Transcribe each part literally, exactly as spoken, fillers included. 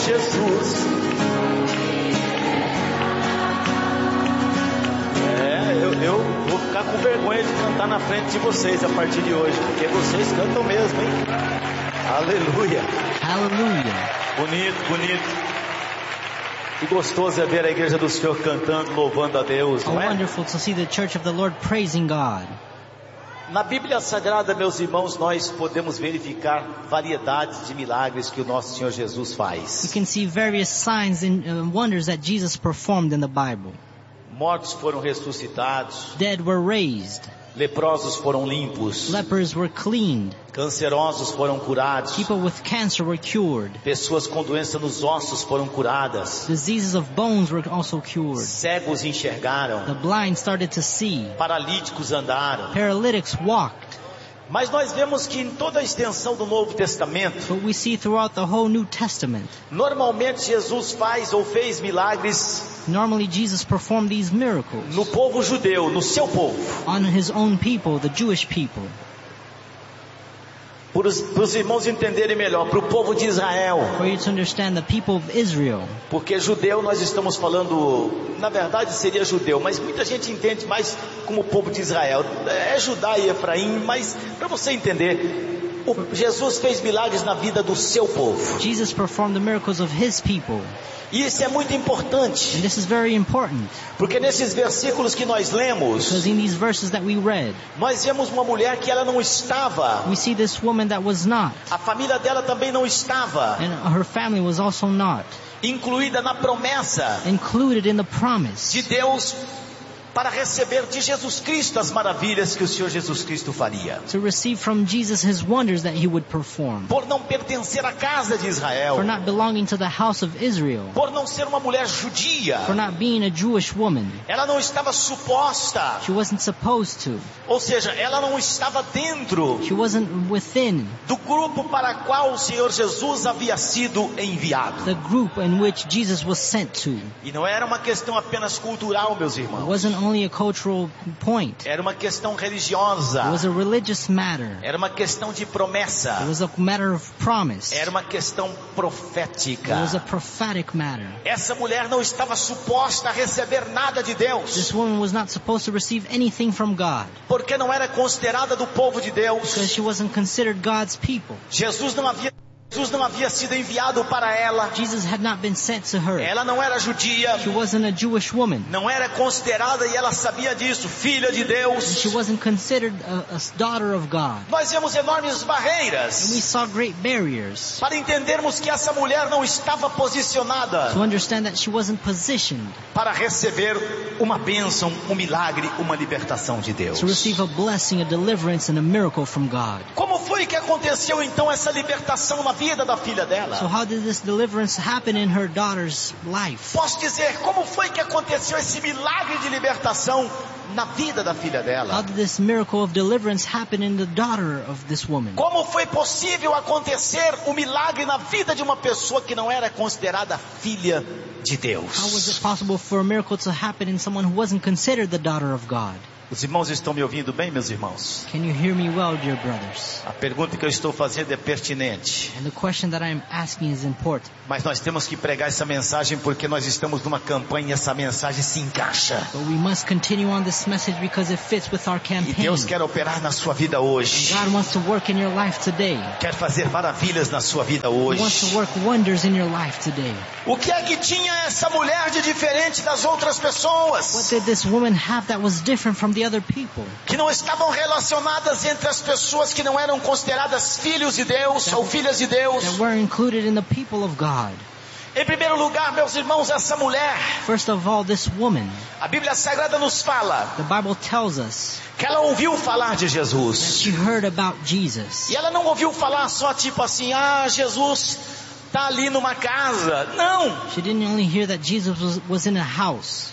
Jesus. É, eu, eu vou ficar com vergonha de cantar na frente de vocês a partir de hoje, porque vocês cantam mesmo, hein? Aleluia. Hallelujah. Bonito, bonito. Que gostoso é ver a igreja do Senhor cantando, louvando a Deus, How não é? wonderful to see the church of the Lord praising God. Na Bíblia Sagrada, meus irmãos, nós podemos verificar variedades de milagres que o nosso Senhor Jesus You faz. can see various signs and uh, wonders that Jesus performed in the Bible. Mortos foram ressuscitados, Dead were raised. leprosos foram limpos, Lepers were cleaned. cancerosos foram curados, People with cancer were cured. pessoas com doença nos ossos foram curadas, Diseases of bones were also cured. cegos enxergaram, The blind started to see. paralíticos andaram. Paralytics walked. Mas nós vemos que em toda a extensão do Novo Testamento, But we see throughout the whole New Testament, normalmente Jesus faz ou fez milagres normally Jesus performed these miracles no povo judeu, no seu povo. on his own people, the Jewish people. Para os irmãos entenderem melhor, para o povo de Israel. For you to understand the people of Israel. Porque judeu nós estamos falando, na verdade seria judeu, mas muita gente entende mais como o povo de Israel. É Judá e Efraim, mas para você entender, o, Jesus fez milagres na vida do seu povo. Jesus performed the miracles of his people. E isso é muito importante, And this is very important, porque nesses versículos que nós lemos, because in these verses that we read, nós vemos uma mulher que ela não estava, we see this woman that was not, a família dela também não estava and her family was also not, incluída na promessa included in the promise de Deus para receber de Jesus Cristo as maravilhas que o Senhor Jesus Cristo faria. to receive from Jesus his wonders that he would perform. Por não pertencer à casa de Israel, For not belonging to the house of Israel, por não ser uma mulher judia, for not being a Jewish woman. ela não estava suposta, She wasn't supposed to. ou seja, ela não estava dentro She wasn't within do grupo para qual o Senhor Jesus havia sido enviado. the group in which Jesus was sent to. E não era uma questão apenas cultural, meus It irmãos. wasn't only a cultural point. Era uma questão religiosa. It was a religious matter. Era uma questão de promessa. It was a matter of promise. Era uma questão It profética. was a prophetic matter. Essa mulher não estava suposta a receber nada de Deus, This woman was not supposed to receive anything from God porque não era considerada do povo de Deus. because she wasn't considered God's people. Jesus não havia Jesus não havia sido enviado para ela. Jesus had not been sent to her. Ela não era judia, She wasn't a Jewish woman. não era considerada, e ela sabia disso, filha de Deus. She wasn't considered a, a daughter of God. Nós vemos enormes And we barreiras saw great barriers para entendermos que essa mulher não estava posicionada to understand that she wasn't positioned para receber uma bênção, um milagre, uma libertação de Deus. to receive a blessing, a deliverance, and a miracle from God. Como foi que aconteceu então essa libertação na vida da filha So dela? how did this deliverance happen in her daughter's life? Posso dizer, como foi que aconteceu esse milagre de libertação na vida da filha How dela? did this miracle of deliverance happen in the daughter of this woman? Como foi possível acontecer o milagre na vida de uma pessoa que não era considerada filha de How was Deus? it possible for a miracle to happen in someone who wasn't considered the daughter of God? Os irmãos estão me ouvindo bem, meus irmãos? Can you hear me well, dear brothers? A pergunta que eu estou fazendo é pertinente, And the question that I'm asking is important. mas nós temos que pregar essa mensagem porque nós estamos numa campanha e essa mensagem se encaixa. But we must continue on this message because it fits with our E campaign. Deus quer operar na sua vida hoje. God wants to work in your life today. Quer fazer maravilhas na sua vida He wants to hoje. work wonders in your life today. O que é que tinha essa mulher de diferente das outras What pessoas? did this woman have that was different from the other people? Que não estavam relacionadas entre as pessoas que não eram consideradas filhos de Deus ou filhas de Deus. That were included in the people of God. Em primeiro lugar, meus irmãos, essa mulher, First of all, this woman, a Bíblia Sagrada nos fala the Bible tells us que ela ouviu falar de that Jesus. she heard about Jesus. E ela não ouviu falar só tipo assim, ah, Jesus está ali numa casa. Não! She didn't only hear that Jesus was, was in a house.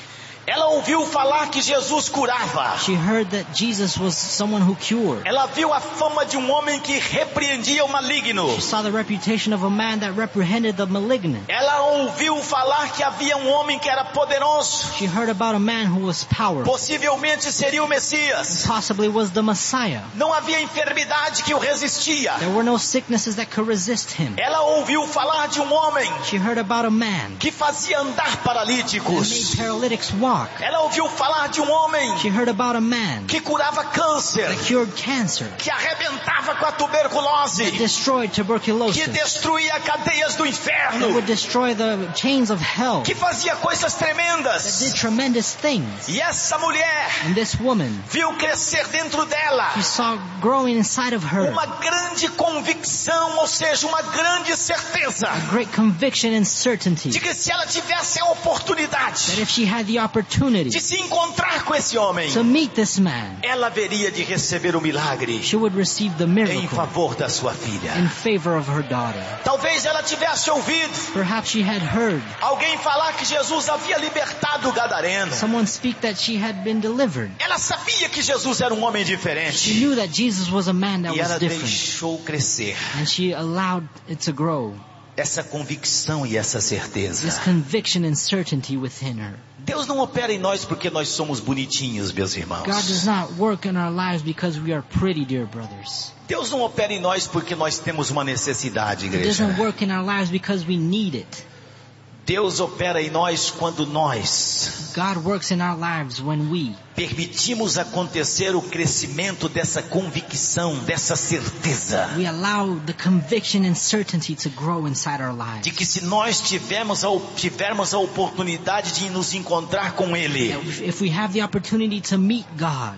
Ela ouviu falar que Jesus curava. She heard that Jesus was someone who cured. Ela viu a fama de um homem que repreendia o maligno. She saw the reputation of a man that reprehended the malignant. Ela ouviu falar que havia um homem que era poderoso. She heard about a man who was powerful. Possivelmente seria o Messias. Possibly was the Messiah. Não havia enfermidade que o resistia. There were no sicknesses that could resist him. Ela ouviu falar de um homem She heard about a man que fazia andar that paralíticos. made paralytics walk. Ela ouviu falar de um homem She heard about a man que curava câncer, that cured cancer, que arrebentava com a tuberculose, destroyed que tuberculosis, destruía cadeias do and inferno, it would destroy the chains of hell, que fazia coisas that did tremendas. tremendous things. E essa mulher And this woman, viu crescer dentro dela she saw growing inside of her uma grande convicção, ou seja, uma grande certeza a great conviction and certainty de que se ela tivesse a oportunidade that if she had the opportunity de se encontrar com esse homem, to meet this man, ela veria de receber o milagre she would receive the em miracle favor da sua filha. in favor of her daughter. Talvez ela tivesse ouvido Perhaps she had heard alguém falar que Jesus havia libertado o gadareno. someone speak that she had been delivered. Ela sabia que Jesus era um homem She diferente. knew that Jesus was a man that E ela was different, deixou crescer and she allowed it to grow, essa convicção e essa this certeza. conviction and certainty within her. Deus não opera em nós porque nós somos bonitinhos, meus irmãos. God does not work in our lives because we are pretty, dear brothers. Deus não opera em nós porque nós temos uma necessidade, It igreja. doesn't work in our lives because we need it. Deus opera em nós quando nós God works in our lives when we permitimos acontecer o crescimento dessa convicção, dessa certeza. we allow the conviction and certainty to grow inside our lives. De que se nós tivermos a, tivermos a oportunidade de nos encontrar com Ele, That if we have the opportunity to meet God,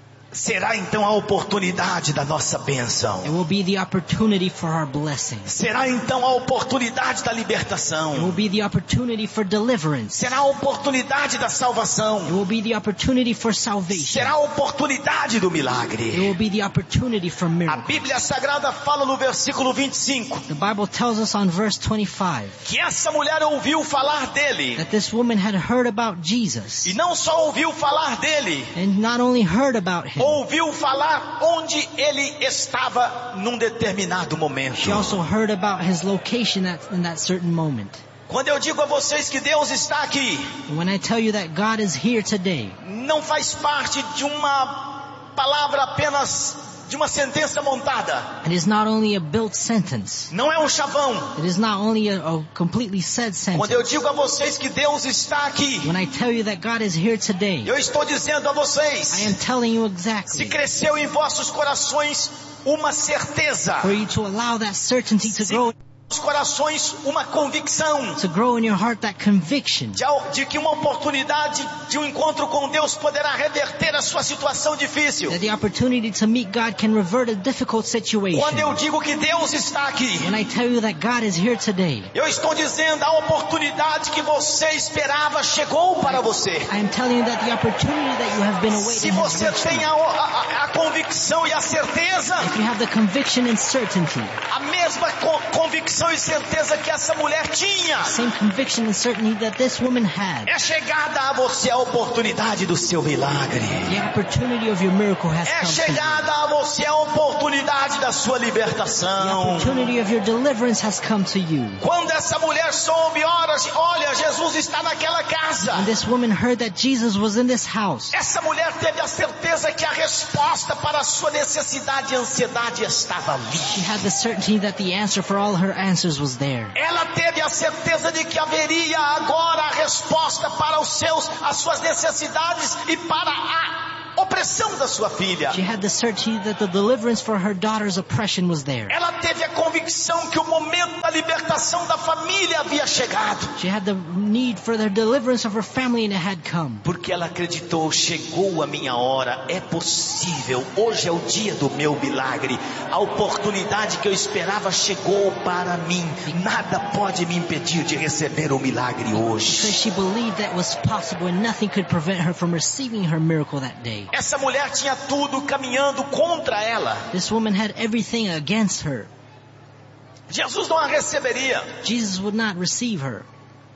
será então a oportunidade da nossa bênção. it will be the opportunity for our blessing. Será então a oportunidade da It will libertação. be the opportunity for deliverance. Será a oportunidade da It salvação. will be the opportunity for salvation. Será a oportunidade do It milagre. will be the opportunity for A miracle. Bíblia Sagrada fala no versículo vinte e cinco The Bible tells us on verse twenty-five que essa mulher ouviu falar dele. that this woman had heard about Jesus, E não só ouviu falar dele, and not only heard about him, ouviu falar onde ele estava num determinado momento. she also heard about his location at, in that certain moment. Quando eu digo a vocês que Deus está aqui, When I tell you that God is here today, não faz parte de uma palavra apenas de uma sentença montada. it is not only a built sentence. Não é um chavão. It is not only a, a completely said Quando eu sentence. digo a vocês que Deus está aqui, When I tell you that God is here today, eu estou dizendo a I vocês, am telling you se exactly cresceu em vossos corações uma certeza, for you to allow that certainty to se grow, nos corações uma convicção to grow in your heart that conviction de, al- de que uma oportunidade de um encontro com Deus poderá reverter a sua situação difícil. that the opportunity to meet God can revert a difficult situation. Quando eu digo que Deus está aqui, When I tell you that God is here today, eu estou dizendo a oportunidade que você esperava chegou para você. I am telling you that the opportunity that you have been Se awaiting has você reached tem you. a, a, a convicção e a certeza, If you have the conviction and certainty, a mesma co- convicção e certeza que essa mulher tinha, same conviction and certainty that this woman had, é chegada a você a oportunidade do seu milagre. the opportunity of your miracle has É come to you. chegada a você a oportunidade da sua The libertação. opportunity of your deliverance has come to you. Quando essa mulher soube, ora, olha, Jesus está naquela casa. And this woman heard that Jesus was in this house. Essa mulher teve a certeza que a resposta para a sua necessidade e ansiedade estava She ali. had the certainty that the answer for all her answers was there. Ela teve a certeza de que haveria agora a resposta para os seus, as suas necessidades e para a opressão da sua filha. She had the certainty that the deliverance for her daughter's oppression was there. Ela teve a convicção que o momento da libertação da família havia chegado. She had the need for the deliverance of her family, and it had come. Porque ela acreditou, chegou a minha hora, é possível, hoje é o dia do meu milagre, a oportunidade que eu esperava chegou para mim, nada pode me impedir de receber o milagre Because hoje. she believed that was possible and nothing could prevent her from receiving her miracle that day. Essa mulher tinha tudo caminhando contra ela. This woman had everything against her. Jesus não a receberia. Jesus would not receive her.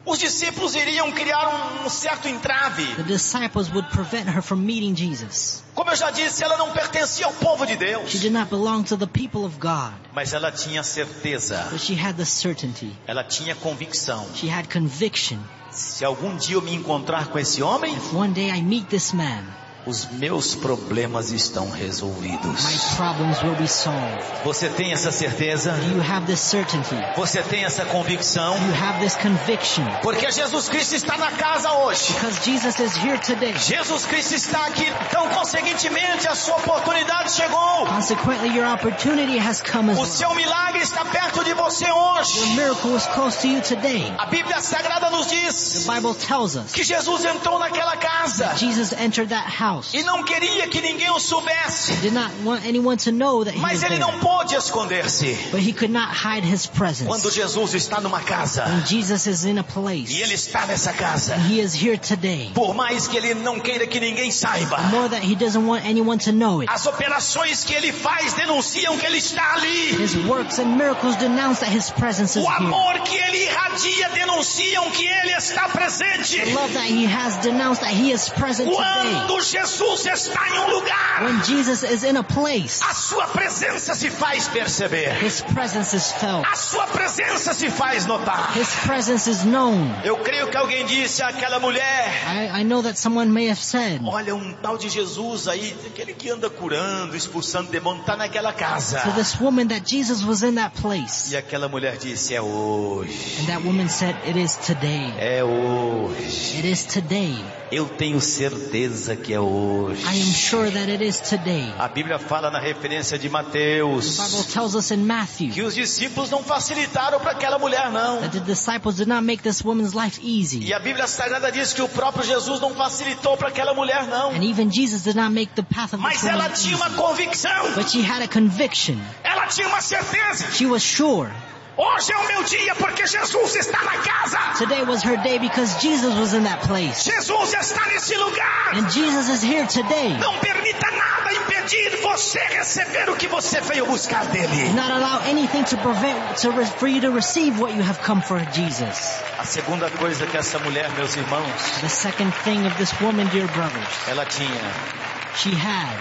Os discípulos iriam criar um, um certo entrave. The disciples would prevent her from meeting Jesus. Como eu já disse, ela não pertencia ao povo de Deus. She did not belong to the people of God. Mas ela tinha certeza. But she had the certainty. Ela tinha convicção. She had conviction. Se algum dia eu me encontrar com esse homem, If one day I meet this man, os meus problemas estão my resolvidos. problems will be solved. Você tem essa certeza? Do you have this certainty? Você tem essa convicção? Do you have this conviction? Porque Jesus Cristo está na casa hoje. Because Jesus is here today. Jesus Cristo está aqui. Então, consequentemente, a sua oportunidade chegou. Consequently, your opportunity has come as O well. seu milagre está perto de você Your hoje. miracle is close to you today. A Bíblia Sagrada nos The diz Bible tells us que Jesus entrou naquela casa Jesus entered that house. e não queria que ninguém o soubesse. Did not want anyone to know that he was Mas ele there. não pôde esconder-se. But he could not hide his presence. Quando Jesus está numa casa When Jesus is in a place, e ele está nessa casa, and he is here today, por mais que ele não queira que ninguém saiba, more that he doesn't want anyone to know it. as operações que ele faz denunciam que ele está ali. His works and miracles denounce that his presence is O here. amor que ele irradia denunciam que ele está presente. The love that he has denounced that he is present today. Quando Jesus está em um lugar, When Jesus is in a place, a sua presença se faz perceber. his presence is felt. A sua presença se faz notar. His presence is known. Eu creio que alguém disse àquela mulher: I, I know that someone may have said, olha, um tal de Jesus aí, aquele que anda curando, expulsando demônio, está naquela casa. to this woman that Jesus was in that place. E aquela mulher disse: é hoje. And that woman said, it is today. É hoje. It is today. Eu tenho certeza que é I am hoje. sure that it is today. A Bíblia fala na referência de The Mateus Bible tells us in Matthew que os discípulos não facilitaram para aquela mulher, não. that the disciples did not make this woman's life easy. E a Bíblia Sagrada diz que o próprio Jesus não facilitou para aquela mulher, não. And even Jesus did not make the path of this Mas ela woman tinha easy. uma convicção. But she had a conviction. Ela tinha uma certeza. She was sure. Hoje é o meu dia porque Jesus está na casa. Today was her day because Jesus was in that place. Jesus está nesse lugar. And Jesus is here today. Não permita nada impedir você receber o que você veio buscar dele. Do not allow anything to prevent to re, for you to receive what you have come for, Jesus. A segunda coisa que essa mulher, meus irmãos, The second thing of this woman, dear brothers, ela tinha, she had,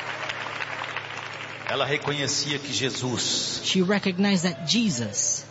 ela reconhecia que Jesus she recognized that Jesus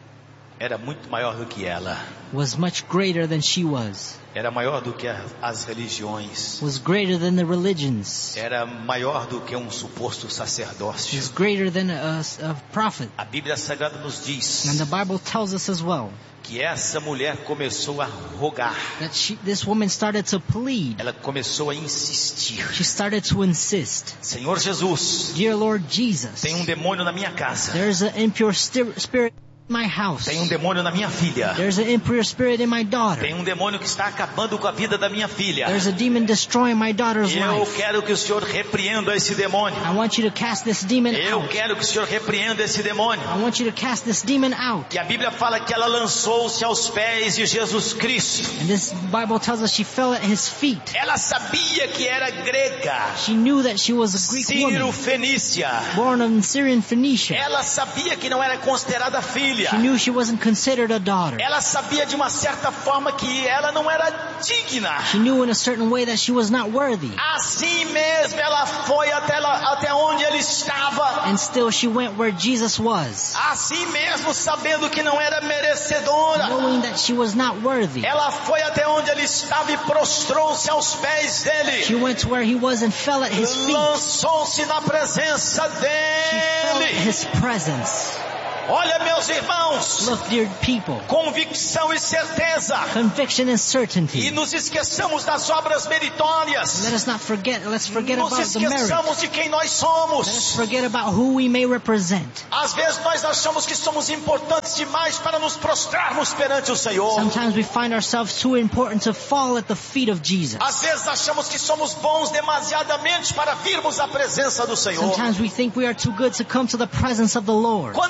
era muito maior do que ela. was much greater than she was, Era maior do que a- as religiões. was greater than the religions, Era maior do que um suposto sacerdócio. was greater than a, a prophet. A Bíblia Sagrada nos diz And the Bible tells us as well que essa mulher começou a rogar. that she, this woman started to plead. Ela começou a insistir. She started to insist, Senhor Jesus, Dear Lord Jesus, tem um demônio na minha casa. there's an impure sti- spirit in my house. Tem um demônio na minha filha. There's an impure spirit in my daughter. Tem um demônio que está acabando com a vida da minha filha. There's a demon destroying my daughter's Eu life. quero que o Senhor repreenda esse demônio. I want you to cast this demon Eu out. quero que o Senhor repreenda esse demônio. I want you to cast this demon out. E a Bíblia fala que ela lançou-se aos pés de Jesus Cristo. And this Bible tells us she fell at his feet. Ela sabia que era grega, She knew that she was a Greek woman, Sírio-Fenícia. born in Syrian Phoenicia. Ela sabia que não era considerada filha. She knew she wasn't considered a daughter. Ela sabia de uma certa forma que ela não era digna. She knew in a certain way that she was not worthy. Assim mesmo ela foi até, lá, até onde ele estava. And still she went where Jesus was, Assim mesmo sabendo que não era merecedora. knowing that she was not worthy. Ela foi até onde ele estava e prostrou-se aos pés She dele. went to where he was and fell at his feet. Lançou-se na presença She felt dele. his presence. Olha, meus irmãos, Look, dear people, convicção e certeza. conviction and E certainty. nos esqueçamos das obras meritórias. Let us not forget, let's forget Nos about the merit. esqueçamos de quem nós Let us somos. forget about who we may represent. Às vezes nós achamos que somos importantes demais para nos prostrarmos perante o Senhor. Sometimes we find ourselves too important to fall at the feet of Jesus. Às vezes achamos que somos bons demasiadamente para virmos à presença do Senhor. Sometimes we think we are too good to come to the presence of the Lord. Quanta gente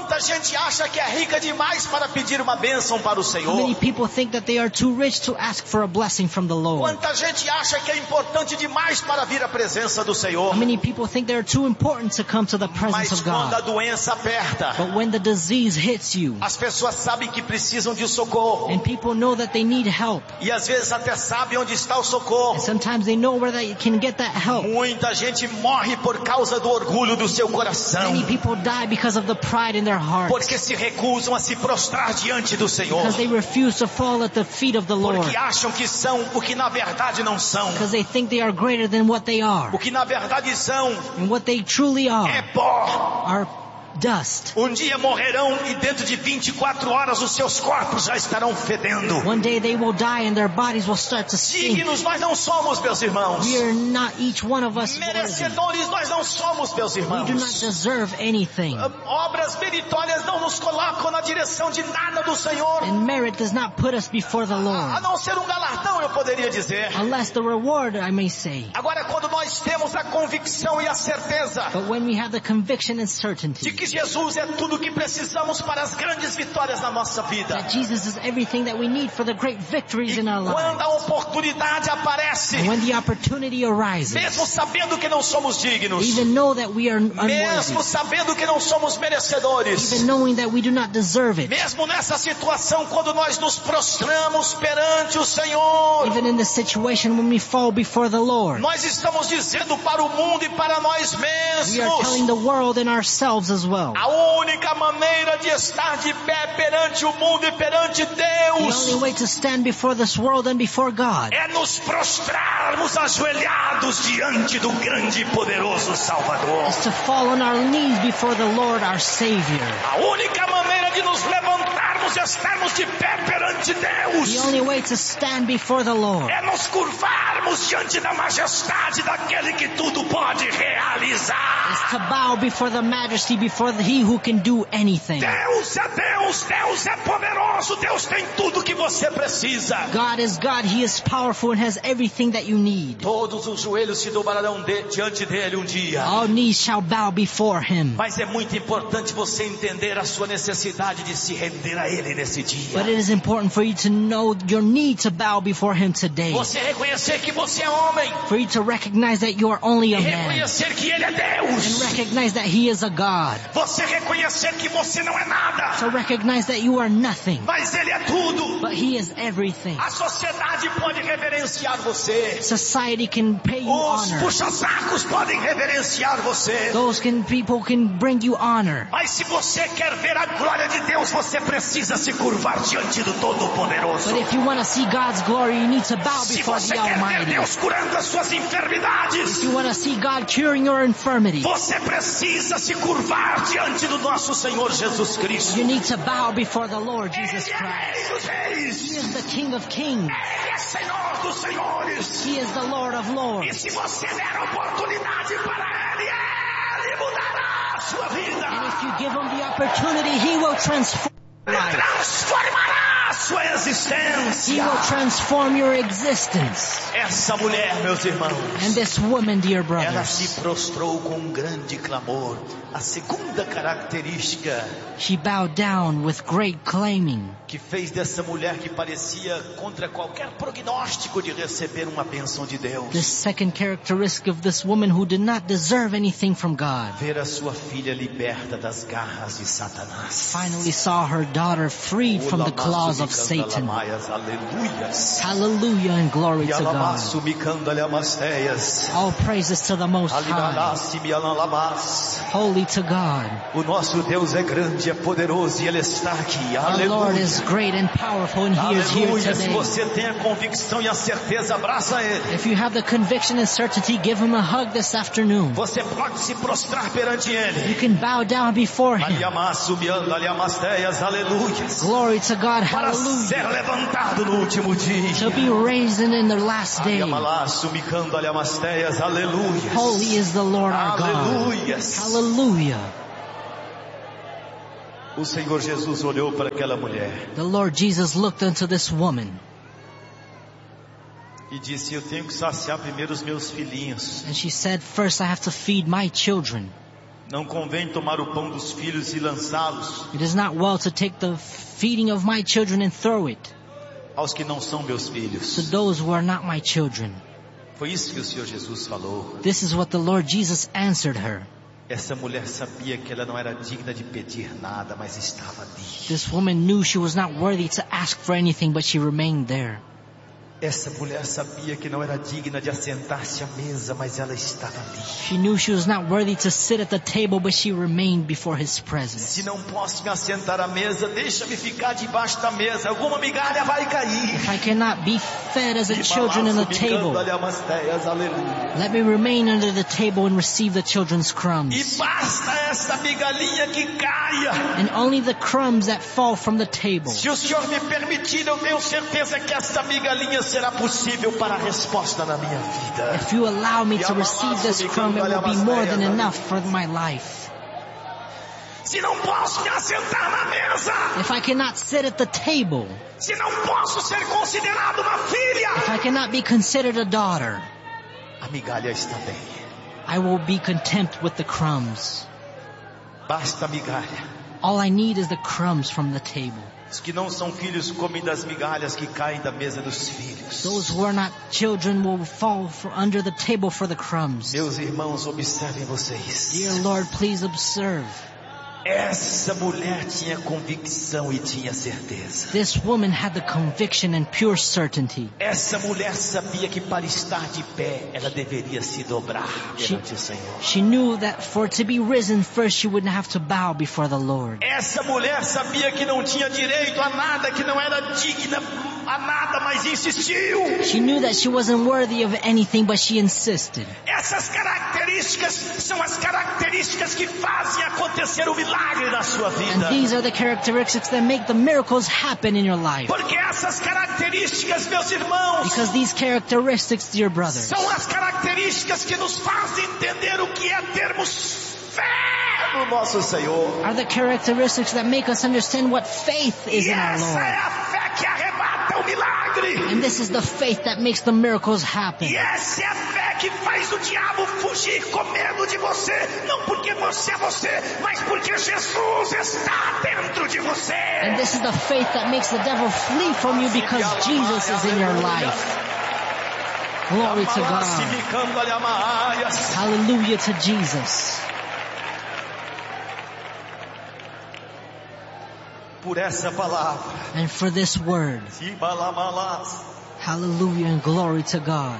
gente acha que é rica demais para pedir uma bênção para o How Senhor? many people think that they are too rich to ask for a blessing from the Lord? Quanta gente acha que é importante demais para vir à presença do Senhor? How many people think they're too important to come to the presence Mas of quando a God? doença aperta, But when the disease hits you, as pessoas sabem que precisam de socorro. and people know that they need help, E às vezes até sabem onde está o socorro. and sometimes they know where they can get that help. Muita gente morre por causa do orgulho do seu coração. Many people die because of the pride in their hearts, Porque se recusam a se prostrar diante do Senhor. because they refuse to fall at the feet of the Lord, Porque acham que são o que na verdade não são. because they think they are greater than what they are. O que na verdade são And what they truly é are pó. are dust. Um dia morrerão e dentro de vinte e quatro horas os seus corpos já estarão fedendo. One day they will die and their bodies will start to stink. Dignos nós não somos, meus irmãos. We are not each one of us worthy. Merecedores nós não somos, meus We do not irmãos. deserve anything. Obras meritórias não nos colocam na direção de nada do Senhor. And merit does not put us before the A Lord. não ser um galardão, eu poderia dizer. Unless the reward, I may say. Agora, quando nós temos a convicção e a certeza But when we have the conviction and de certainty que Jesus é tudo o que precisamos para as grandes vitórias na nossa vida, that Jesus is everything that we need for the great victories e in our quando lives, a oportunidade aparece, and when the opportunity arises, mesmo sabendo que não somos dignos, even know that we are mesmo unworthy, sabendo que não somos merecedores, even knowing that we do not deserve it, mesmo nessa situação, quando nós nos prostramos perante o Senhor, even in the situation when we fall before the Lord, nós estamos dizendo para o mundo e para nós we are telling mesmos: the world and ourselves as well. a única maneira de estar de pé perante o mundo e perante The only Deus way to stand before this world and before God é nos prostrarmos ajoelhados diante do grande e poderoso Salvador. is to fall on our knees before the Lord our Savior. A única maneira de nos levantarmos e estarmos de pé perante The Deus only way to stand before the Lord é nos curvarmos diante da majestade daquele que tudo pode realizar. is to bow before the majesty, before the, He who can do anything. Deus é Deus, Deus é poderoso, Deus tem tudo que você precisa. God is God, He is powerful and has everything that you need. Todos os joelhos se dobrarão de, diante dele um dia. All knees shall bow before Him. Mas é muito importante você entender a sua necessidade de se render a ele nesse dia. But it is important for you to know your need to bow before Him today. Você reconhecer que você é homem. For you to recognize that you are only E a man. reconhecer que ele é And Deus. recognize that He is a God. Você reconhecer que você não é nada. So recognize that you are nothing. Mas ele é tudo. But He is everything. A sociedade pode reverenciar você. Society can pay you Os honor. puxa-sacos podem reverenciar você. Those can people can bring you honor. Mas se você quer ver a glória de Deus, você precisa se curvar diante do Todo-Poderoso. But if you want to see God's glory, you need to bow Se before você the quer ver Almighty. Deus curando as suas enfermidades, If you want to see God curing your infirmity, você precisa se curvar diante do nosso Senhor Jesus Cristo. you need to bow before the Lord Jesus Ele é Christ. Rei dos Reis. He is the King of Kings. Ele é Senhor dos Senhores. He is the Lord of E Lords. se você der oportunidade para Ele, Ele mudará a sua vida. And if you give Him the opportunity, He will transform your life. Transformará a sua He existência. will transform your existence. Essa mulher, meus irmãos, And this woman, dear ela brothers, se prostrou com um grande clamor. A segunda característica she bowed down with great claiming, que fez dessa mulher que parecia contra qualquer prognóstico de receber uma bênção de Deus, the second characteristic of this woman who did not deserve anything from God, ver a sua filha liberta das garras de Satanás. finally saw her daughter freed from the claws of Satan. Aleluias. Hallelujah and glory to God. All praises to the Most High. Holy to God. O nosso Deus é grande, é poderoso e Ele está aqui. Our Lord Aleluia. is great and powerful and He is here Aleluia. Se today. você tem a convicção e a certeza, abraça Ele. If you have the conviction and certainty, give Him a hug this afternoon. Você pode se prostrar perante Ele. You can bow down before Him. Aleluia. Glory to God. Para Hallelujah. ser levantado no último dia. To be raised in the last day. Aleluia. Holy is the Lord our God. Aleluia. Hallelujah. O Senhor Jesus olhou para aquela mulher The Lord Jesus looked unto this woman e disse: eu tenho que saciar primeiro os meus filhinhos. and she said, first I have to feed my children. Não convém tomar o pão dos filhos e lançá-los It is not well to take the feeding of my children and throw it aos que não são meus to filhos. those who are not my children. Foi isso que o Senhor Jesus falou. This is what the Lord Jesus answered her. Essa mulher sabia que ela não era digna de pedir nada, mas estava ali. This woman knew she was not worthy to ask for anything, but she remained there. Essa mulher sabia que não era digna de assentar-se à mesa, mas ela estava ali. She knew she was not worthy to sit at the table, but she remained before His presence. Se não posso me assentar à mesa, deixa-me ficar debaixo da mesa. Alguma migalha vai cair. If I cannot be fed as the children in the table, let me remain under the table and receive the children's E crumbs. basta essa migalhinha que caia. And only the crumbs that fall from the table. Se o Senhor me permitir, eu tenho certeza que essa migalhinha será possível para a resposta na minha vida. If you allow me to receive this crumb, it will be more than enough for my life. Se não posso me assentar na mesa, If I cannot sit at the table, se não posso ser considerado uma filha, if I cannot be considered a daughter, a migalha está bem. I will be content with the crumbs. Basta a migalha. All I need is the crumbs from the table. Os que não são filhos comem das migalhas que caem da mesa dos filhos. Those who are not children will fall for under the table for the crumbs. Meus irmãos, observem vocês. Dear Lord, please observe. Essa mulher tinha convicção e tinha certeza. This woman had the conviction and pure certainty. Essa mulher sabia que para estar de pé, ela deveria se dobrar perante o Senhor. She knew that for to be risen first she would have to bow before the Lord. Essa mulher sabia que não tinha direito a nada, que não era digna a nada, mas insistiu. She knew that she wasn't worthy of anything, but she insisted. Essas características são as características que fazem acontecer o milagre na sua And vida. these are the characteristics that make the miracles happen in your life. Porque essas características, meus irmãos, Because these characteristics, dear brothers, são as características que nos fazem entender o que é termos fé no nosso Senhor. are the characteristics that make us understand what faith is E in our essa é Lord. a fé que arrebata o milagre. And this is the faith that makes the miracles happen. E essa é a fé que faz o diabo fugir com medo de você. Não porque você é você, mas porque Jesus está dentro de você. And this is the faith that makes the devil flee from you because Jesus is in your life. Glory to God. Hallelujah to Jesus. Por essa palavra. And for this word, hallelujah and glory to God.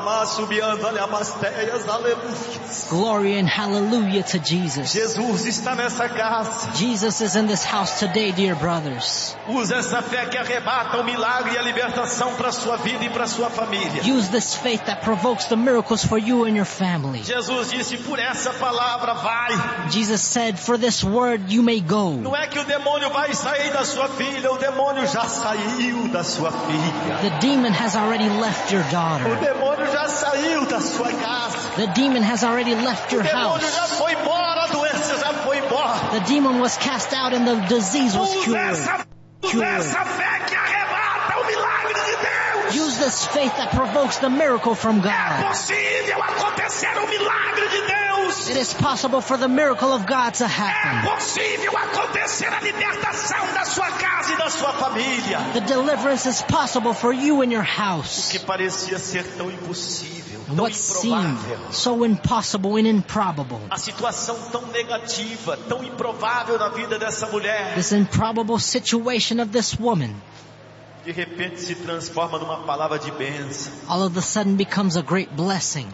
Glory and hallelujah to Jesus. Jesus está nessa casa. Jesus is in this house today, dear brothers. Usa essa fé que arrebata o milagre e a libertação para sua vida e para sua família. Use this faith that provokes the miracles for you and your family. Jesus disse, por essa palavra vai. Jesus said, for this word you may go. Não é que o demônio vai sair da sua filha, o demônio já saiu da sua filha. The demon has already left your O daughter. demônio já saiu da sua casa. The demon has already left O your demônio house. já foi embora, a doença já foi embora. The demon was cast out and the disease was Usa cured. essa, usa essa fé que arrebata o milagre de Deus. Use this faith that provokes the miracle from É God. possível acontecer o milagre de Deus. It is possible for the miracle of God to É happen. possível acontecer a libertação da sua casa e da sua família. The deliverance is possible for you and your house. Que parecia ser tão impossível, And tão what seemed improvável. so impossible and improbable. A situação tão negativa, tão improvável na vida dessa mulher, This improbable situation of this woman de repente se transforma numa palavra de bênção. all of a sudden becomes a great blessing.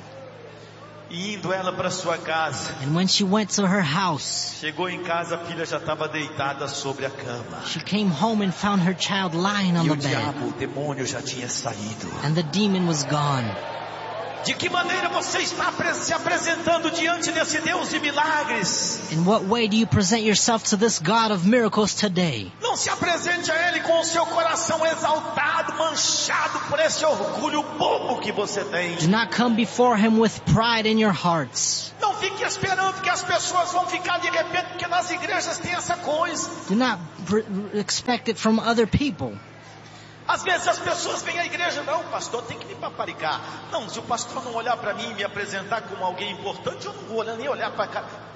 E indo ela para sua casa, And when she went to her house, chegou em casa, a filha já estava deitada sobre a cama. she came home and found her child lying on E the o bed. diabo, o demônio já tinha saído. And the demon was gone. De que maneira você está se apresentando diante desse Deus de milagres? In what way do you present yourself to this God of miracles today? Não se apresente a Ele com o seu coração exaltado, manchado por esse orgulho bobo que você tem. Do not come before Him with pride in your hearts. Não fique esperando que as pessoas vão ficar de repente, porque nas igrejas tem essa coisa. Do not pr- expect it from other people. Às vezes as pessoas vêm à igreja, não, o pastor tem que me paparicar. Não, se o pastor não olhar para mim e me apresentar como alguém importante, eu não vou olhar, nem olhar para cá.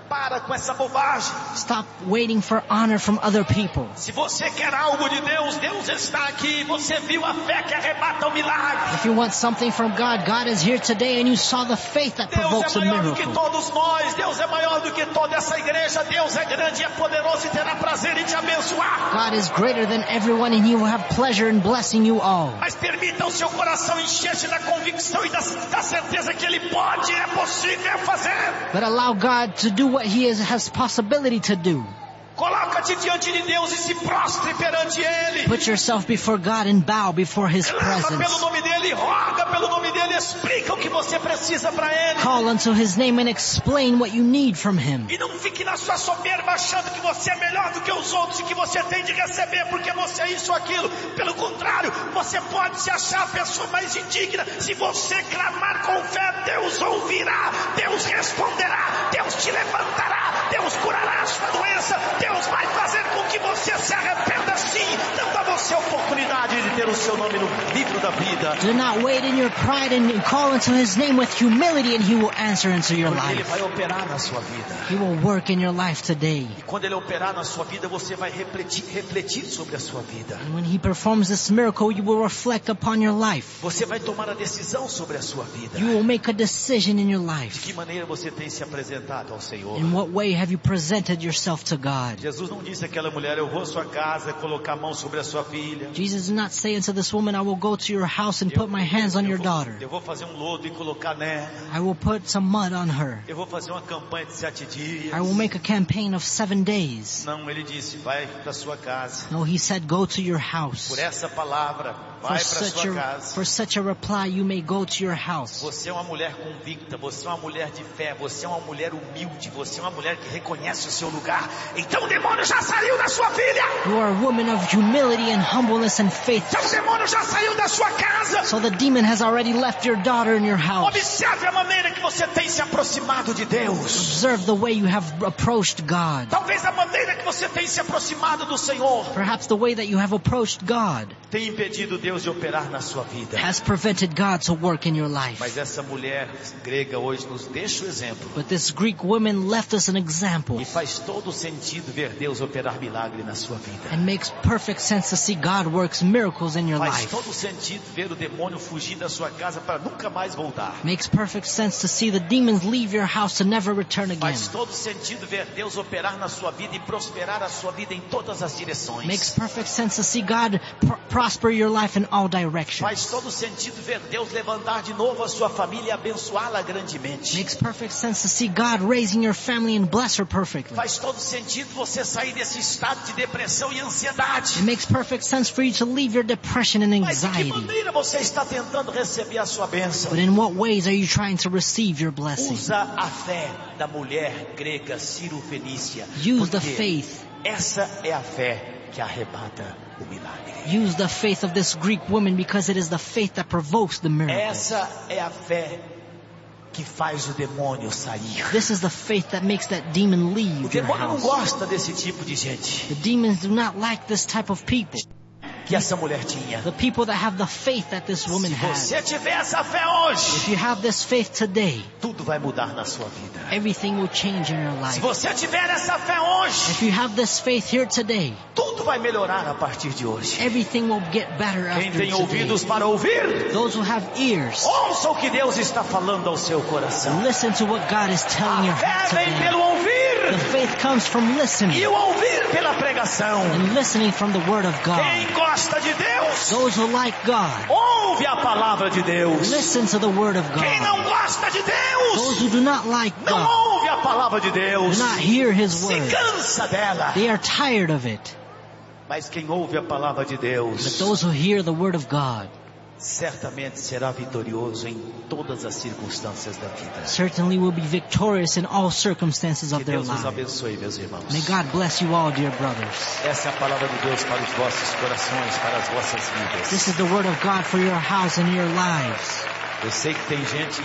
Para com essa bobagem. Stop waiting for honor from other people. Se você quer algo de Deus, Deus está aqui. Você viu a fé que arrebata o milagre. If you want something from God, God is here today and you saw the faith that provokes a Deus é maior do que miracle. todos nós. Deus é maior do que toda essa igreja. Deus é grande e é poderoso e terá prazer em te abençoar. God is greater than everyone and He will have pleasure in blessing you all. Mas permita o seu coração encher-se da convicção e da, da certeza que Ele pode, é possível fazer. But allow God to do what He is, has possibility to do. Coloca-te diante de Deus e se prostre perante Ele. Put yourself before God and bow before His Clama pelo presence. nome dEle, roga pelo nome dEle, explica o que você precisa para Ele. Call unto His name and explain what you need from Him. E não fique na sua soberba achando que você é melhor do que os outros e que você tem de receber porque você é isso ou aquilo. Pelo contrário, você pode se achar a pessoa mais indigna. Se você clamar com fé, Deus ouvirá, Deus responderá, Deus te levantará, Deus curará a sua doença, Deus vai fazer com que você se arrependa sim, dando a você a oportunidade de ter o seu nome no livro da vida. Do not wait in your pride and call unto His name with humility and He will answer into your Porque Ele life. vai operar na sua vida. He will work in your life today. E quando Ele operar na sua vida, você vai refletir, refletir sobre a sua vida. And when He performs this miracle, you will reflect upon your life. Você vai tomar a decisão sobre a sua vida. You will make a decision in your De life. que maneira você tem se apresentado ao Senhor? In what way have you presented yourself to God? Jesus não disse àquela mulher, eu vou à sua casa colocar a mão sobre a sua filha. Jesus did not say unto this woman, I will go to your house and put my hands on eu, your vou, daughter. eu vou fazer um lodo e colocar nela. I will put some mud on her. Eu vou fazer uma campanha de sete dias. I will make a campaign of seven days. Não, ele disse, vai para sua casa. No, He said, go to your house. Por essa palavra, For vai para such, sua a, casa. for such a reply, you may go to your house. Você é uma mulher convicta, você é uma mulher de fé, você é uma mulher humilde, você é uma mulher que reconhece o seu lugar. Então o demônio já saiu da sua filha. You are a woman of humility and humbleness and faith. Então o demônio já saiu da sua casa. So the demon has already left your daughter in your house. Observe a maneira que você tem se aproximado de Deus. Observe the way you have approached God. Talvez a maneira que você tem se aproximado do Senhor Perhaps the way that you have approached God tem impedido Deus de operar na sua vida. has prevented God to work in your life. Mas essa mulher grega hoje nos deixa o exemplo. But this Greek woman left us an example. E faz todo sentido ver Deus operar milagre na sua vida. It makes perfect sense to see God works miracles in your Faz life. todo sentido ver o demônio fugir da sua casa para nunca mais voltar. Makes perfect sense to see the demons leave your house to never return again. Faz todo sentido ver Deus operar na sua vida e prosperar a sua vida em todas as direções. Makes perfect sense to see God pr- prosper your life in all directions. Faz todo sentido ver Deus levantar de novo a sua família e abençoá-la grandemente. Makes perfect sense to see God raising your family and bless her perfectly. Faz todo sentido você sair desse estado de depressão e ansiedade. It makes perfect sense for you to leave your depression and Mas de que anxiety. maneira você está tentando receber a sua bênção? But in what ways are you trying to receive your blessing? Usa a fé da mulher grega Ciro-Fenícia. Use the Porque faith. essa é a fé que arrebata o milagre. Use the faith of this Greek woman because it is the faith that provokes the miracle. Essa é a fé que faz o demônio sair. This is the faith that makes that demon O leave your demônio não house. gosta desse tipo de gente The demons do not like this type of people. que essa mulher tinha. The people that have the faith that this woman Se has. você tiver essa fé hoje, If you have this faith today, tudo vai mudar na sua vida. everything will change in your Se life. você tiver essa fé hoje, If you have this faith here today, tudo vai melhorar a partir de hoje. everything will get better Quem after tem ouvidos today. para ouvir, Those who have ears, ouça o que Deus está falando ao seu coração. listen to what God is telling your A fé heart vem today. pelo The ouvir faith comes from listening e o ouvir pela pregação. and listening from the Word of God. Quem gosta de Deus, Those who like God, ouve a palavra de Deus. listen to the Word of Quem God. não gosta de Those Deus, who do not like não God, ouve a palavra de Deus. do not hear His Se Word. cansa dela. They are tired of it. Mas quem ouve a palavra de But Deus, those who hear the Word of God certamente será vitorioso em todas as circunstâncias da vida. certainly will be victorious in all circumstances Que of their Deus nos lives. abençoe, meus irmãos. May God bless you all, dear brothers. Essa é a palavra de Deus para os vossos corações, para as vossas vidas. This is the Word of God for your house and your lives. Eu sei que tem gente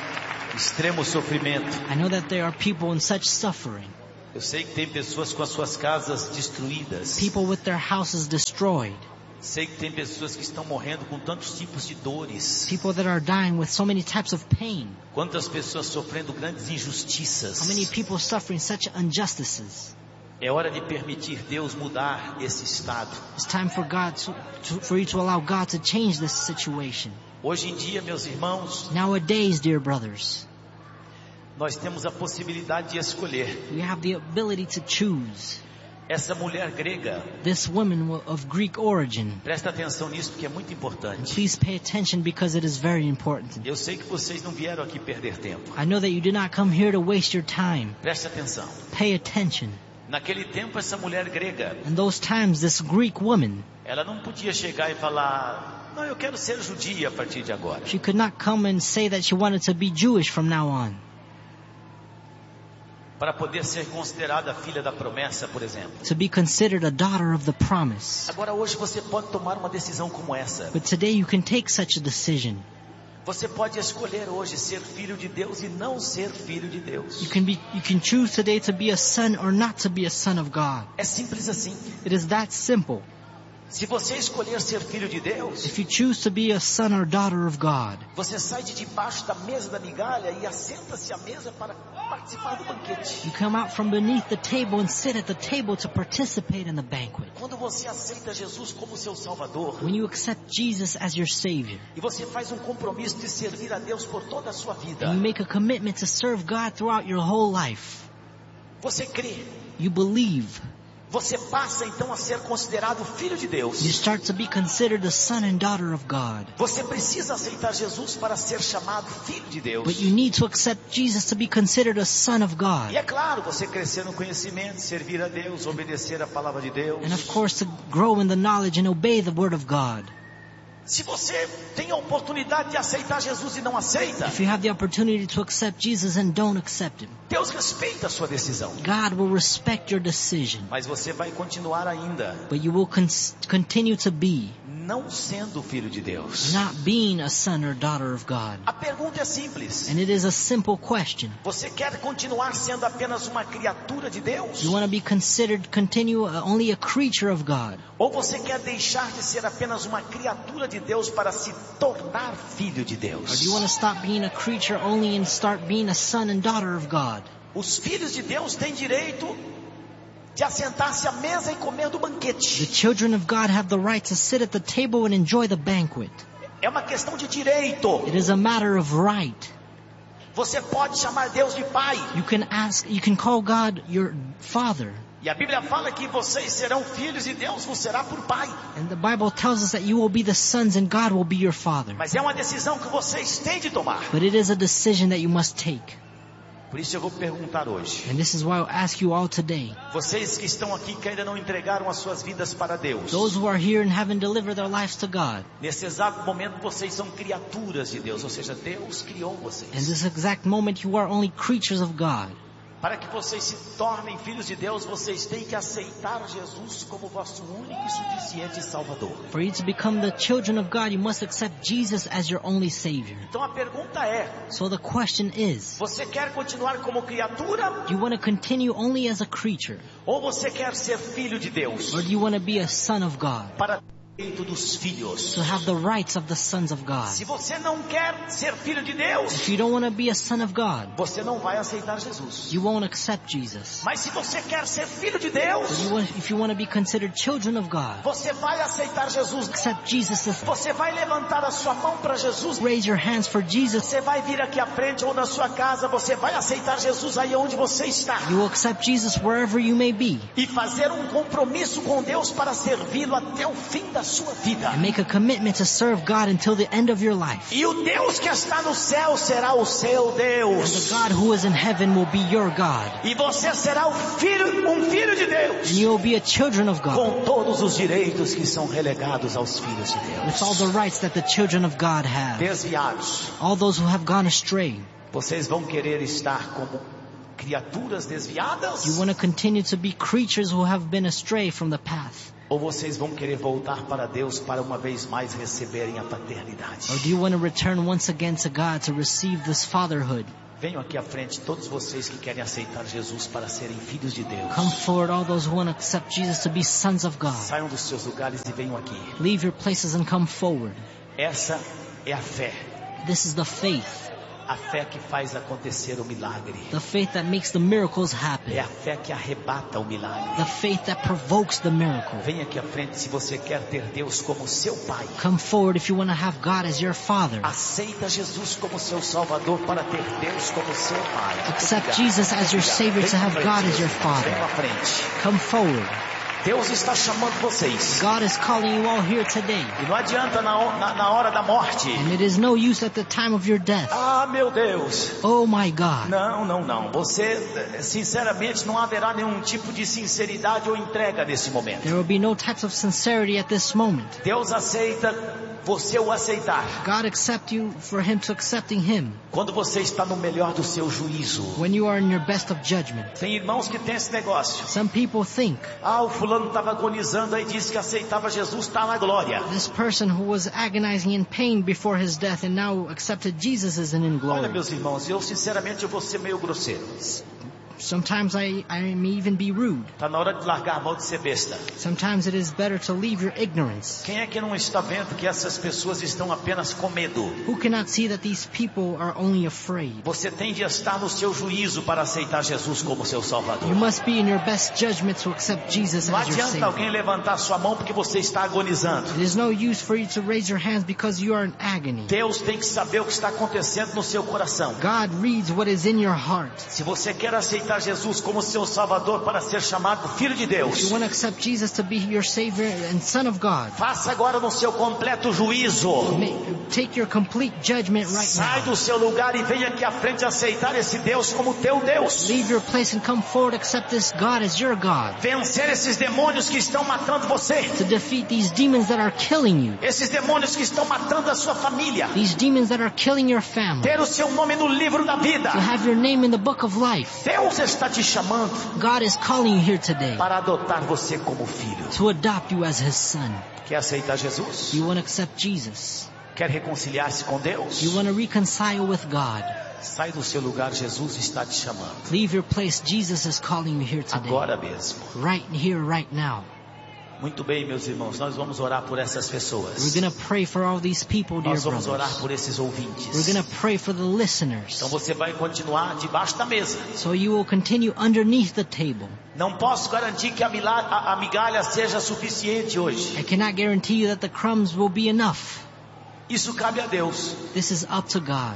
em extremo sofrimento. I know that there are people in such suffering. Eu sei que tem pessoas com as suas casas destruídas. People with their houses destroyed. Sei que tem pessoas que estão morrendo com tantos tipos de dores. People that are dying with so many types of pain. Quantas pessoas sofrendo grandes injustiças. How many people suffering such injustices. É hora de permitir Deus mudar esse estado. It's time for God to, to, for you to allow God to change this situation. Hoje em dia, meus irmãos, Nowadays, dear brothers, nós temos a possibilidade de escolher. we have the ability to choose. Essa mulher grega, This woman of Greek origin. presta atenção nisso porque é muito importante. Please pay attention because it is very important. Eu sei que vocês não vieram aqui perder tempo. I know that you did not come here to waste your time. Preste atenção. Pay attention. Naquele tempo, essa mulher grega, In those times, this Greek woman, ela não podia chegar e falar: não, eu quero ser judia a partir de agora. she could not come and say that she wanted to be Jewish from now on. Para poder ser considerada filha da promessa, por exemplo. To be considered a daughter of the promise. Agora hoje você pode tomar uma decisão como essa. But today you can take such a decision. Você pode escolher hoje ser filho de Deus e não ser filho de Deus. You can be, you can choose today to be a son or not to be a son of God. É simples assim. It is that simple. Se você escolher ser filho de Deus, If you choose to be a son or daughter of God, você sai de debaixo da mesa da migalha e assenta-se à mesa para participar do banquete. you come out from beneath the table and sit at the table to participate in the banquet. Quando você aceita Jesus como seu Salvador, When you accept Jesus as your Savior, e você faz um compromisso de servir a Deus por toda a sua vida, and you make a commitment to serve God throughout your whole life, você crê, you believe, você passa então a ser considerado filho de Deus. you start to be considered a son and daughter of God. Você precisa aceitar Jesus para ser chamado filho de Deus. But you need to accept Jesus to be considered a son of God. E é claro, você crescer no conhecimento, servir a Deus, obedecer a palavra de Deus. And of course to grow in the knowledge and obey the word of God. Se você tem a oportunidade de aceitar Jesus e não aceita, If you have the opportunity to accept Jesus and don't accept Him, Deus respeita a sua decisão. God will respect your decision. Mas você vai continuar ainda But you will con- continue to be não sendo filho de Deus. not being a son or daughter of God. A pergunta é simples. And it is a simple question. Você quer continuar sendo apenas uma criatura de Deus? You want to be considered, continue uh, only a creature of God? Ou você quer deixar de ser apenas uma criatura de Deus para se tornar filho de Or Deus? do you want to stop being a creature only and start being a son and daughter of God? Os filhos de Deus têm direito de assentar-se à mesa e comer do The banquete. children of God have the right to sit at the table and enjoy the banquet. É uma questão de direito. It is a matter of right. Você pode chamar Deus de Pai. You can ask, you can call God your Father. E a Bíblia fala que vocês serão filhos e Deus vos será por Pai. And the Bible tells us that you will be the sons and God will be your Father. Mas é uma decisão que vocês têm de tomar. But it is a decision that you must take. Por isso eu vou perguntar hoje. And this is why I'll ask you all today. Vocês que estão aqui que ainda não entregaram as suas vidas para Deus. Those who are here and haven't delivered their lives to God. Nesse exato momento vocês são criaturas de Deus. Ou seja, Deus criou In vocês. this exact moment you are only creatures of God. Para que vocês se tornem filhos de Deus, vocês têm que aceitar Jesus como vosso único e suficiente Salvador. For you to become the children of God, you must accept Jesus as your only Savior. Então a pergunta é, So the question is, você quer continuar como criatura do you want to continue only as a creature? ou você quer ser filho de Deus? Or do you want to be a son of God? Para direito dos filhos. To have the rights of the sons of God. Se você não quer ser filho de Deus, If you don't want to be a son of God, você não vai aceitar Jesus. you won't accept Jesus. Mas se você quer ser filho de Deus, But you want, if you want to be considered children of God, você vai aceitar Jesus. accept Jesus. To Você vai levantar a sua mão para Jesus. raise your hands for Jesus. Você vai vir aqui à frente ou na sua casa, você vai aceitar Jesus aí onde você está. You will accept Jesus wherever you may be. E fazer um compromisso com Deus para servi-lo até o fim da sua vida. And make a commitment to serve God until the end of your life. E o Deus que está no céu será o seu And Deus. the God who is in heaven will be your God. E você será o filho, um filho de Deus. And you will be a children of God. Com todos os direitos que são relegados aos filhos de With all Deus. the rights that the children of God have. Desviados. All those who have gone astray. Vocês vão querer estar como criaturas desviadas? You want to continue to be creatures who have been astray from the path? Ou vocês vão querer voltar para Deus para uma vez mais receberem a paternidade? Or do you want to return once again to God to receive this fatherhood? Venham aqui à frente todos vocês que querem aceitar Jesus para serem filhos de Deus. Come forward, all those who want to accept Jesus to be sons of God. Saiam dos seus lugares e venham aqui. Leave your places and come forward. Essa é a fé. This is the faith. A fé que faz acontecer o milagre. The faith that makes the miracles happen. É a fé que arrebata o milagre. The faith that provokes the miracle. Venha aqui à frente se você quer ter Deus como seu Pai. Come forward if you want to have God as your Father. Aceita Jesus como seu Salvador para ter Deus como seu Pai. Accept Jesus as your Savior to have God as your Father. Venha à frente. Come forward. Deus está chamando vocês. God is calling you all here today. E não adianta na, na, na hora da morte. And it is no use at the time of your death. Ah, meu Deus. Oh my God. Não, não, não. Você, sinceramente, não haverá nenhum tipo de sinceridade ou entrega nesse momento. There will be no types of sincerity at this moment. Deus aceita você o aceitar. God accept you for Him to accepting Him. Quando você está no melhor do seu juízo. When you are in your best of judgment. Tem irmãos que têm esse negócio. Some people think. Ah, o fulano estava agonizando aí disse que aceitava Jesus, está na glória. This person who was agonizing in pain before his death and now accepted Jesus is in glory. Olha, meus irmãos, eu sinceramente eu vou ser meio grosseiro. Sometimes I, I may even be rude. Está na hora de largar a mão de ser besta. Sometimes it is better to leave your ignorance. Quem é que não está vendo que essas pessoas estão apenas com medo? Who cannot see that these people are only afraid? Você tem de estar no seu juízo para aceitar Jesus como seu Salvador. You must be in your best judgment to accept Jesus Não as your adianta Savior. alguém levantar sua mão porque você está agonizando. It is no use for you to raise your hands because you are in agony. Deus tem que saber o que está acontecendo no seu coração. God reads what is in your heart. Se você quer aceitar Jesus como seu Salvador para ser chamado Filho de If you Deus, want to accept Jesus to be your Savior and Son of God, faça agora no seu completo juízo. make, take your complete judgment right Sai now. do seu lugar e venha aqui à frente aceitar esse Deus como teu Deus. Leave your place and come forward, accept this God as your God. Vencer esses demônios que estão matando você. To defeat these demons that are killing you. Esses demônios que estão matando a sua família. These demons that are killing your family. Ter o seu nome no livro da vida. To have your name in the book of life. Deus está te chamando God is calling you here today para adotar você como filho. to adopt you as His Son. Quer aceitar Jesus? You want to accept Jesus. Quer reconciliar-se com Deus? You want to reconcile with God. Sai do seu lugar, Jesus está te chamando. Leave your place, Jesus is calling you here today. Agora mesmo. Right here, right now. Muito bem, meus irmãos, nós vamos orar por essas pessoas. We're going to pray for all these people, dear Nós vamos orar brothers. por esses ouvintes. We're going to pray for the listeners. Então você vai continuar debaixo da mesa. So you will continue underneath the table. Não posso garantir que a, milha- a- a migalha seja suficiente hoje. I cannot guarantee you that the crumbs will be enough. Isso cabe a Deus. This is up to God.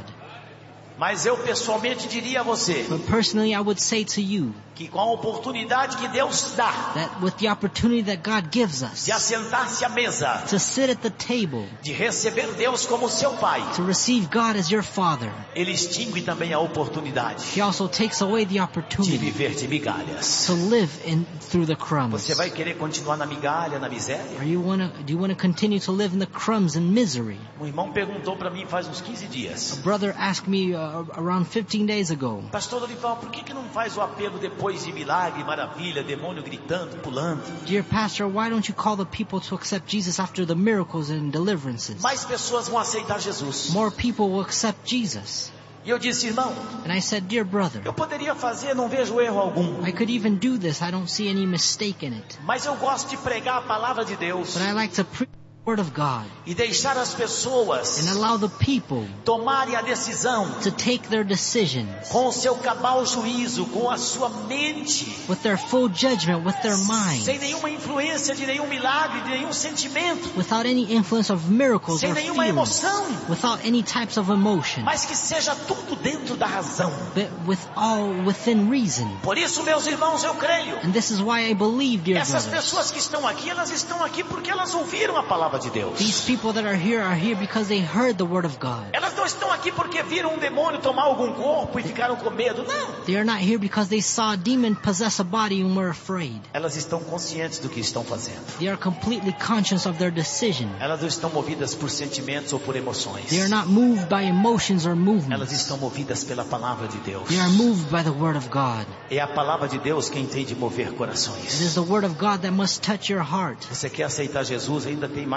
Mas eu pessoalmente diria a você But personally, I would say to you que com a oportunidade que Deus dá that with the opportunity that God gives us de assentar-se à mesa, to sit at the table, de receber Deus como seu Pai, to receive God as your Father, Ele extingue também a oportunidade He also takes away the de opportunity viver de migalhas. to live in through the crumbs. Você vai querer continuar na migalha, na miséria? Are you wanna, do you want to continue to live in the crumbs and misery? Um irmão perguntou para mim faz uns quinze A dias: brother asked me uh, around fifteen days ago, Pastor Dorival, por que que não faz o apelo depois de milagre, maravilha, demônio gritando, pulando? Dear pastor, why don't you call the people to accept Jesus after the miracles and deliverances? Mais pessoas vão aceitar Jesus. More people will accept Jesus. E eu disse, irmão, And I said, dear brother, eu poderia fazer, não vejo erro algum. I could even do this. I don't see any mistake in it. Mas eu gosto de pregar a palavra de Deus But I like to preach the word of God e deixar as pessoas and allow the people tomarem a decisão to take their decisions com o seu cabal juízo, com a sua mente, with their full judgment, with their mind, sem nenhuma influência de nenhum milagre, de nenhum sentimento, without any influence of miracles sem or nenhuma feelings, emoção, without any types of emotion, mas que seja tudo dentro da razão. but with all within reason. Por isso, meus irmãos, eu creio. And this is why I believe, dear Essas brothers, pessoas que estão aqui, elas estão aqui porque elas ouviram a palavra de Deus. these people that are here are here because they heard the word of God. Elas não estão aqui porque viram um demônio tomar algum corpo e ficaram com medo. Não. They are not here because they saw a demon possess a body and were afraid. Elas estão conscientes do que estão fazendo. They are completely conscious of their decision. Elas não estão movidas por sentimentos ou por emoções. They are not moved by emotions or Elas movements. estão movidas pela palavra de Deus. They are moved by the word of God. É a palavra de Deus quem tem de mover It corações. is the word of God that must touch your heart. Você quer aceitar Jesus? Ainda tem mais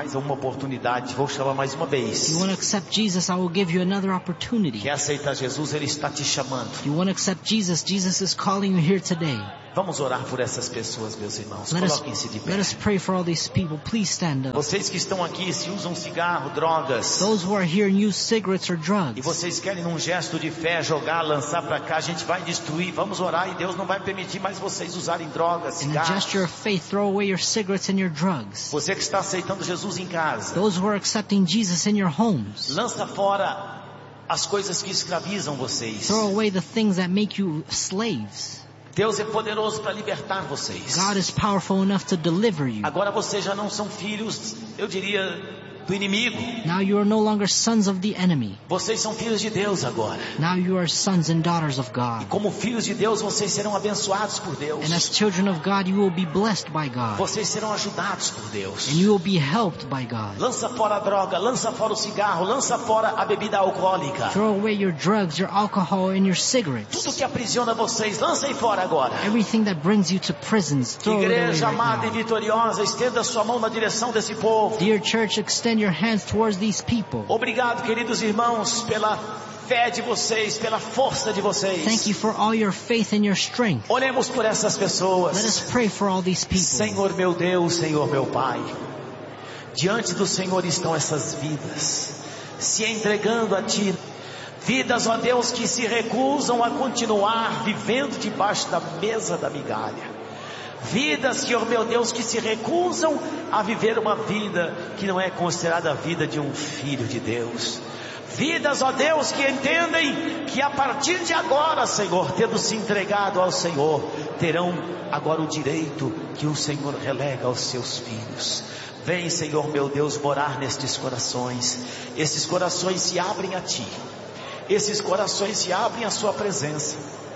mais uma oportunidade, vou chamar mais uma vez. You want to accept Jesus, I will give you another opportunity. Quer aceitar Jesus? Ele está te chamando. You want to accept Jesus, Jesus is calling you here today. Vamos orar por essas pessoas, meus irmãos. Let us, Coloquem-se de pé. let us pray for all these people. Please stand up. Vocês que estão aqui, se usam cigarro, drogas, Those who are here and use cigarettes or e drugs, vocês querem num gesto de fé jogar, lançar para cá, a gente vai destruir. Vamos orar e Deus não vai permitir mais vocês usarem drogas, in a cigarros. gesture of faith, throw away your cigarettes and your drugs. Você que está aceitando Jesus em casa, Those who are accepting Jesus in your homes, lança fora as coisas que escravizam vocês. throw away the things that make you slaves. Deus é poderoso para libertar vocês. God is powerful enough to deliver you. Agora vocês já não são filhos, eu diria, do inimigo. Now you are no longer sons of the enemy. Vocês são filhos de Deus agora. Now you are sons and daughters of E God. como filhos de Deus, vocês serão abençoados por Deus. And as children of God, you will be blessed by God. Vocês serão ajudados por Deus. And you will be helped by God. Lança fora a droga, lança fora o cigarro, lança fora a bebida alcoólica. Throw away your drugs, your alcohol, and your cigarettes. Tudo que aprisiona vocês, lancem fora agora. Everything that brings you to prisons, throw it away Igreja right amada e now. vitoriosa, estenda sua mão na direção desse povo. Dear church, extend your hands towards these people. Obrigado, queridos irmãos, pela fé de vocês, pela força de vocês. Thank you for all your faith and your strength. Oremos por essas Let us pessoas. pray for all these people. Senhor meu Deus, Senhor meu Pai, diante do Senhor estão essas vidas, se entregando a Ti. Vidas, ó Deus, que se recusam a continuar vivendo debaixo da mesa da migalha. Vidas, Senhor meu Deus, que se recusam a viver uma vida que não é considerada a vida de um filho de Deus. Vidas, ó Deus, que entendem que a partir de agora, Senhor, tendo se entregado ao Senhor, terão agora o direito que o Senhor relega aos seus filhos. Vem, Senhor meu Deus, morar nestes corações. Esses corações se abrem a Ti. Esses corações se abrem à Sua presença.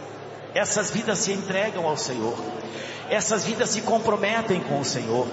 Essas vidas se entregam ao Senhor. Essas vidas se comprometem com o Senhor.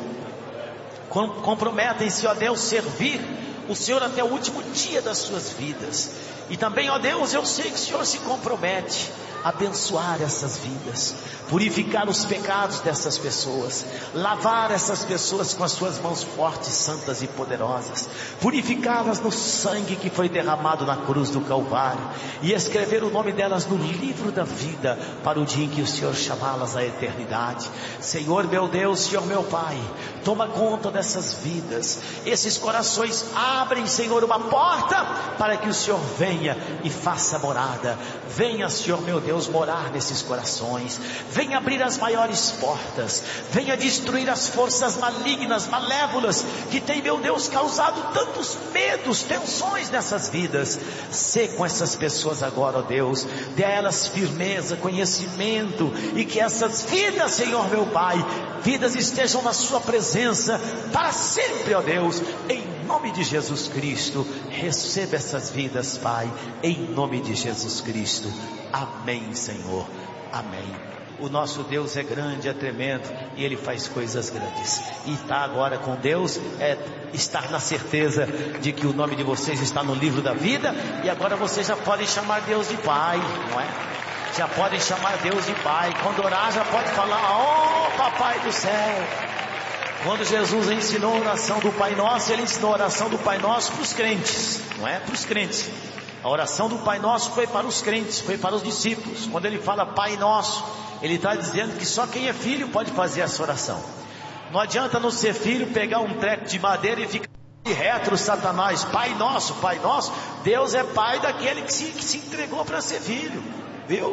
Com, comprometem-se, ó Deus, servir o Senhor até o último dia das suas vidas. E também, ó Deus, eu sei que o Senhor se compromete a abençoar essas vidas, purificar os pecados dessas pessoas, lavar essas pessoas com as suas mãos fortes, santas e poderosas, purificá-las no sangue que foi derramado na cruz do Calvário, e escrever o nome delas no livro da vida, para o dia em que o Senhor chamá-las à eternidade. Senhor meu Deus, Senhor meu Pai, toma conta dessas vidas. Esses corações abrem, Senhor, uma porta para que o Senhor venha e faça morada. Venha, Senhor meu Deus, morar nesses corações. Venha abrir as maiores portas. Venha destruir as forças malignas, malévolas, que tem, meu Deus, causado tantos medos, tensões nessas vidas. Sê com essas pessoas agora, ó Deus. Dê a elas firmeza, conhecimento, e que essas vidas, Senhor meu Pai, vidas estejam na sua presença para sempre, ó Deus. Em nome de Jesus Cristo, receba essas vidas, Pai, em nome de Jesus Cristo. Amém, Senhor. Amém. O nosso Deus é grande, é tremendo, e Ele faz coisas grandes. E estar agora com Deus é estar na certeza de que o nome de vocês está no livro da vida, e agora vocês já podem chamar Deus de Pai, não é? Já podem chamar Deus de Pai. Quando orar, já pode falar: oh, Papai do céu. Quando Jesus ensinou a oração do Pai Nosso, Ele ensinou a oração do Pai Nosso para os crentes, não é? Para os crentes. A oração do Pai Nosso foi para os crentes, foi para os discípulos. Quando Ele fala Pai Nosso, Ele está dizendo que só quem é filho pode fazer essa oração. Não adianta não ser filho, pegar um treco de madeira e ficar de retro, Satanás. Pai Nosso, Pai Nosso. Deus é Pai daquele que se, que se entregou para ser filho, viu?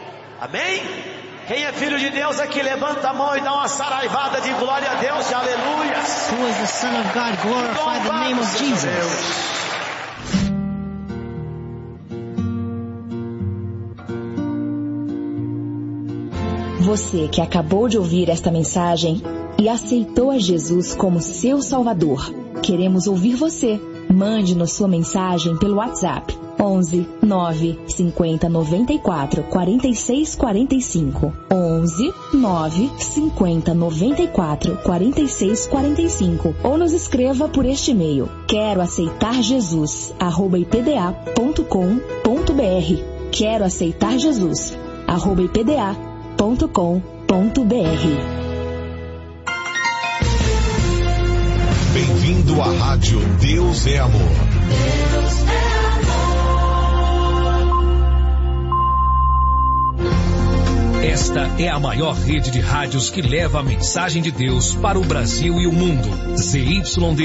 Amém? Quem é filho de Deus aqui, levanta a mão e dá uma saraivada de glória a Deus, de aleluia. Who is the Son of God? Glorify the name of Jesus. Você que acabou de ouvir esta mensagem e aceitou a Jesus como seu Salvador, queremos ouvir você. Mande-nos sua mensagem pelo WhatsApp onze, nove, cinquenta, noventa e quatro, quarenta e seis, quarenta e cinco. onze, nove, cinquenta, noventa e quatro, quarenta e seis, quarenta e cinco. Ou nos escreva por este e-mail: quero aceitar Jesus, arroba ipda ponto com ponto br. Quero aceitar Jesus, arroba ipda ponto com ponto br. Bem-vindo ouvindo a rádio Deus é Amor. Deus é amor. Esta é a maior rede de rádios que leva a mensagem de Deus para o Brasil e o mundo. Z Y D